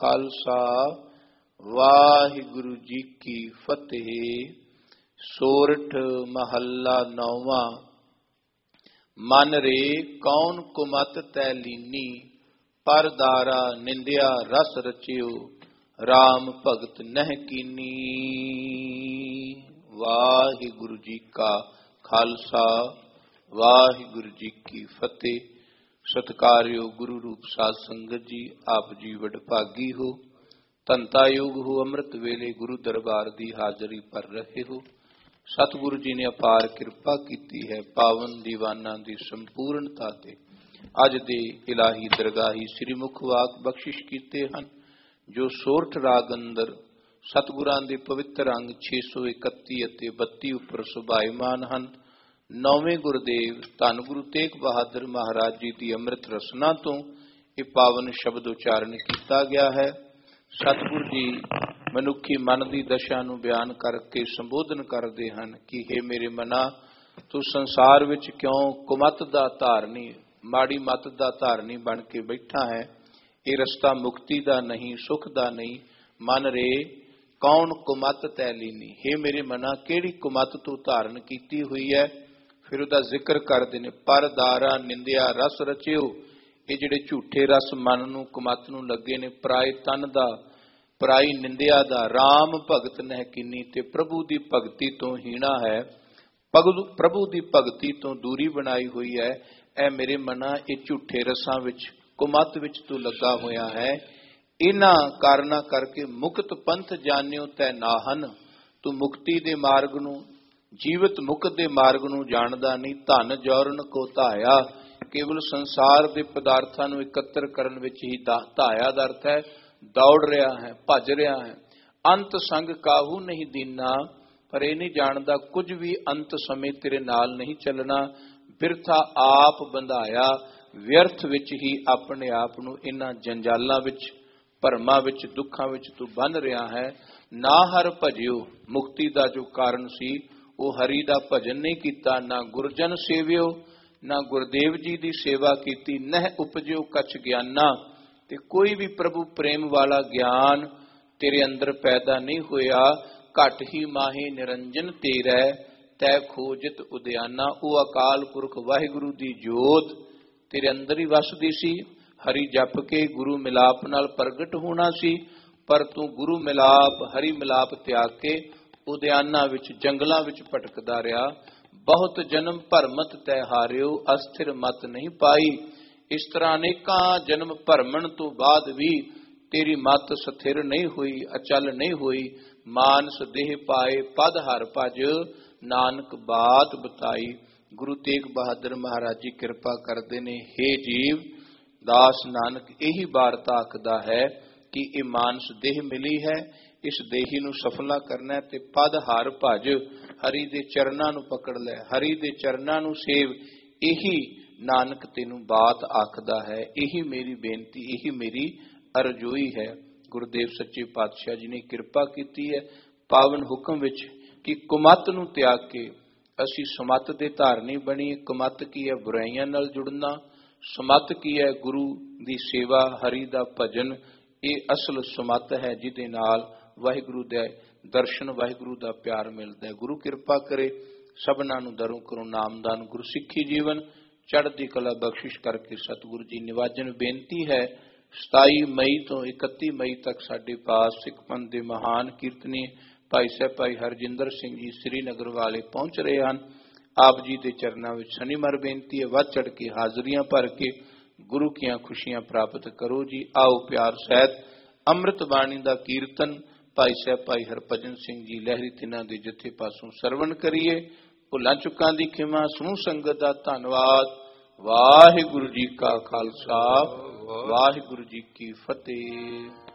खालसा वाहिगुरु जी की फतेह। सोरठ महला नौवां। मन रे कौन कुमत तै लीनी, पर दारा निंदिया रस रचियो, राम भगत नह कीनी। वाहिगुरु जी का खालसा वाहिगुरु जी की फतेह। सत्कारयोग गुरु रूप साध संगत जी, आप जी वडभागी हो। धनता योग हो अमृत वेले गुरु दरबार दी हाजरी पर रहे हो। सतगुरु जी ने अपार किरपा की है, पावन दीवाना दी संपूर्णता ते अज दे इलाही दरगाही श्री मुखवाक बख्शिश कीते हैं। जो सोरठ राग अंदर सतगुरां दे पवित्र अंग 631 ਅਤੇ 32 उपर सुभाईमान हैं। नौवें गुरुदेव धन गुरु तेग बहादुर महाराज जी की अमृत रसना तो यह पावन शब्द उच्चारण किया गया है। सतगुरु जी मनुखी मन की दशा नूं बयान करके संबोधन करते हैं कि हे मेरे मना, तू संसार विच क्यों कुमत दा धारनी, माड़ी मत दा धारनी बन के बैठा है। ये रस्ता मुक्ति दा नहीं, सुख दा नहीं। मन रे कौन कुमत तै लीनी, हे मेरे मना केड़ी कुमत तू धारण की हुई है। फिर उसका जिक्र करते हैं, पर दारा निंदिया रस रचियो। ये जिहड़े झूठे रस मन नूं कुमत नूं लगे ने, पराए तन दा पराई निंदिया दा, राम भगत नह कीनी, ते प्रभु की भगती तो हीणा है, प्रभु की भगती तो दूरी बनाई हुई है। ऐ मेरे मना ये झूठे रसां विच कुमत विच तू लगा होया है। इन्हां कारणा करके मुक्त पंथ जानियो तै नाहन, तू मुक्ति दे मार्ग नूं, जीवित मुक्त दे मार्ग नूं जाणदा नहीं। धन जौरन को धाया, केवल संसार के पदार्थां नूं एकत्र करन विच ही धाया दा अर्थ है दौड़ रहा है, भज रहा है। अंत संग काहू नहीं दीना, पर यह नहीं जानदा कुछ भी अंत समय तेरे नाल नहीं चलना। बिरथा आप बंधाया, व्यर्थ विच ही अपने आप नूं इन्हां जंजालां विच, भरमां विच, दुखां विच तू बन रहा है। ना हर भजियो, मुक्ति का जो कारण सी वो हरि का भजन नहीं किया, ना गुरजन सेवियो, ना गुरुदेव जी की सेवा की। नह उपजियो कछ ज्ञाना, ते कोई भी प्रभु प्रेम वाला ज्ञान तेरे अंदर पैदा नहीं होया। घट ही माहे निरंजन तेरै, तै खोजत उद्याना। वो अकाल पुरख वाहिगुरु की जोत तेरे अंदर ही वसदी सी। हरि जप के गुरु मिलाप नाल प्रगट होना सी, पर तू गुरु मिलाप हरि मिलाप त्याग के उद्याना विच जंगलों विच भटकदा रहा। बहुत जन्म भरमत तै हारियो, अस्थिर मत नहीं पाई। इस तरह अनेकां जन्म भरमण तो बाद भी तेरी मत स्थिर नहीं हुई, अचल नहीं हुई। मानस देह पाए पद हर भज, नानक बात बताई। गुरु तेग बहादुर महाराज जी कृपा करते ने, हे जीव दास नानक यही वार्ता आखदा है कि ये मानस देह मिली है, इस देही नूं सफला करना है, ते पद हार भज, हरि दे चरनां नूं पकड़ लै, हरि दे चरनां नूं सेव। यही नानक तेनू बात आखदा है। यही मेरी बेनती, यही मेरी अरजोई है। गुरुदेव सच्चे पातशाह जी ने कृपा की है पावन हुक्म विच कि कुमत नूं त्याग के असी सुमत दे धारनी बणीए। कुमत की है बुराइयां नाल जुड़ना, सुमत की है गुरु दी सेवा, हरि दा भजन। ये असल सुमत है जिहदे नाल वाहिगुरु दे दर्शन, वाहिगुरु दा प्यार मिलता है। गुरु कृपा करे सबना नूं दरों करो नामदान, गुरु सिੱਖੀ जीवन चढ़दी कला बख्शिश करके सतगुरु जी निवाजन। बेनती है 27 मई तो 31 मई तक साडे पास सिख पंथ दे महान कीर्तनी भाई साहब भाई हरजिंदर सिंह जी श्रीनगर वाले पहुंच रहे हैं। आप जी के चरणों में शनिवार बेनती है, वध चढ़ के हाजरियां भर के गुरु की खुशियां प्राप्त करो जी। आओ प्यार सहित अमृत बाणी का कीर्तन भाई साहब भाई हरभजन सिंह जी लहरी तिन्हां दे जथे पासों सरवण करिए। भुलां चुकां दी खिमा, समूह संगत दा धन्नवाद। वाहिगुरु जी का खालसा वाहिगुरु जी की फतेह।